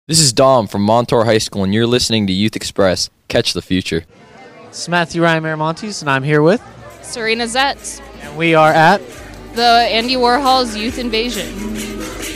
This is Dom from Montour High School, and you're listening to Youth Express. Catch the future. It's Matthew Ryan Miramontes, and I'm here with... Serena Zetz. And we are at... The Andy Warhol's Youth Invasion.